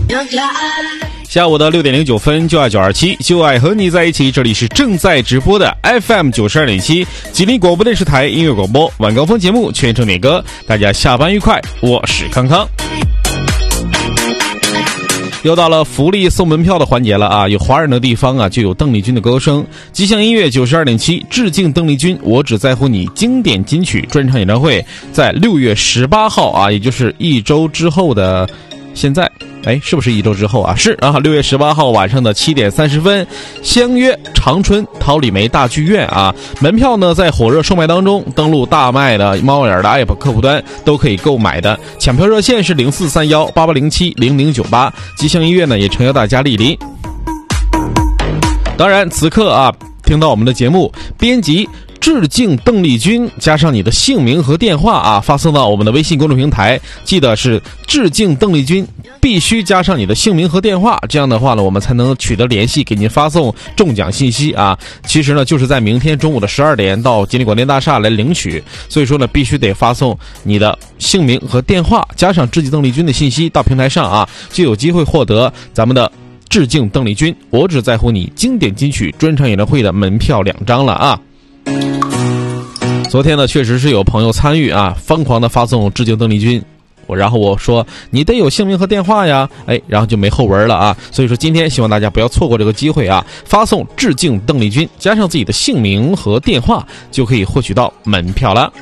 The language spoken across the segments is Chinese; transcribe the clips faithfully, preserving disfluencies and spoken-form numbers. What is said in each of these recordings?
下午的六点零九分，就爱九二七，就爱和你在一起。这里是正在直播的 F M 九十二点七，吉林广播电视台音乐广播晚高峰节目全程点歌。大家下班愉快，我是康康。又到了福利送门票的环节了啊！有华人的地方啊，就有邓丽君的歌声。吉祥音乐九十二点七，致敬邓丽君，我只在乎你经典金曲专场演唱会，在六月十八号啊，也就是一周之后的现在。哎，是不是一周之后啊？是啊，六月十八号晚上的七点三十分，相约长春桃李梅大剧院啊！门票呢在火热售卖当中，登录大麦的猫眼的 app 客户端都可以购买的。抢票热线是零四三幺八八零七零零九八。吉祥音乐呢也诚邀大家莅临。当然，此刻啊，听到我们的节目，编辑致敬邓丽君加上你的姓名和电话啊，发送到我们的微信公众平台，记得是致敬邓丽君，必须加上你的姓名和电话，这样的话呢，我们才能取得联系，给您发送中奖信息啊。其实呢，就是在明天中午的十二点到吉林广电大厦来领取，所以说呢，必须得发送你的姓名和电话，加上致敬邓丽君的信息到平台上啊，就有机会获得咱们的致敬邓丽君，我只在乎你经典金曲专场演唱会的门票两张了啊。昨天呢，确实是有朋友参与啊，疯狂的发送致敬邓丽君，我然后我说你得有姓名和电话呀，哎，然后就没后文了啊。所以说今天希望大家不要错过这个机会啊，发送致敬邓丽君加上自己的姓名和电话，就可以获取到门票了。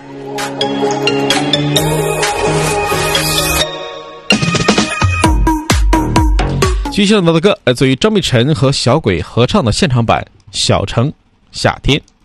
继续到的歌来自于张碧晨和小鬼合唱的现场版《小城夏天》。